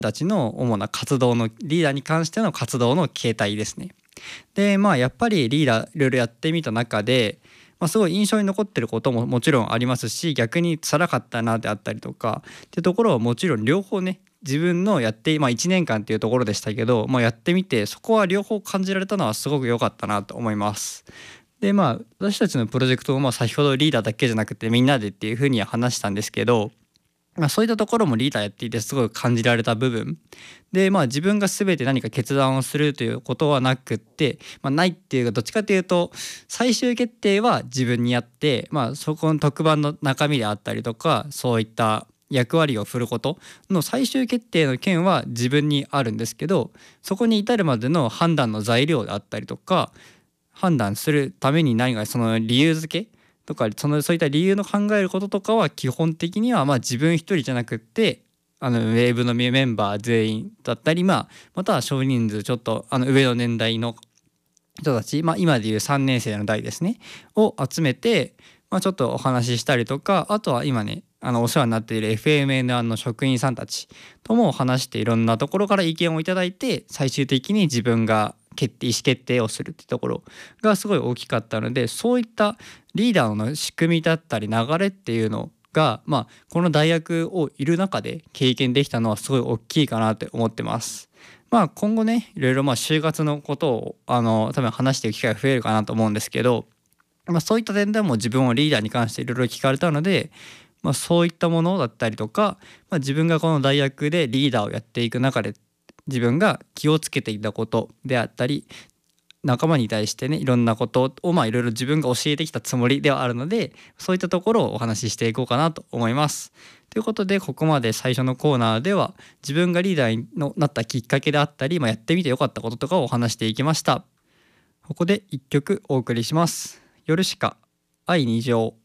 たちの主な活動のリーダーに関しての活動の形態ですね。でやっぱりリーダーいろいろやってみた中で、すごい印象に残ってることももちろんありますし、逆に辛かったなであったりとかっていうところはもちろん両方ね、自分のやって、1年間っていうところでしたけど、やってみてそこは両方感じられたのはすごく良かったなと思います。で私たちのプロジェクトも先ほどリーダーだけじゃなくてみんなでっていうふうには話したんですけど、そういったところもリーダーやっていてすごい感じられた部分で、自分が全て何か決断をするということはなくって、ないっていうか、どっちかというと最終決定は自分にあって、そこの特番の中身であったりとか、そういった役割を振ることの最終決定の権は自分にあるんですけど、そこに至るまでの判断の材料であったりとか、判断するために何かその理由付けとか、そういった理由の考えることとかは基本的には自分一人じゃなくって、ウェーブのメンバー全員だったり、または少人数ちょっと上の年代の人たち、今でいう3年生の代ですねを集めて、ちょっとお話ししたりとか、あとは今ねお世話になっている FMN の職員さんたちとも話して、いろんなところから意見をいただいて、最終的に自分が意思決定をするっていうところがすごい大きかったので、そういったリーダーの仕組みだったり流れっていうのが、この大学をいる中で経験できたのはすごい大きいかなって思ってます。今後ね、いろいろ就活のことを多分話していく機会が増えるかなと思うんですけど、そういった点でも自分をリーダーに関していろいろ聞かれたので、そういったものだったりとか、自分がこの大学でリーダーをやっていく中で自分が気をつけていたことであったり、仲間に対してねいろんなことをいろいろ自分が教えてきたつもりではあるので、そういったところをお話ししていこうかなと思います。ということで、ここまで最初のコーナーでは自分がリーダーになったきっかけであったり、やってみてよかったこととかをお話していきました。ここで一曲お送りします。ヨルシカ愛二乗。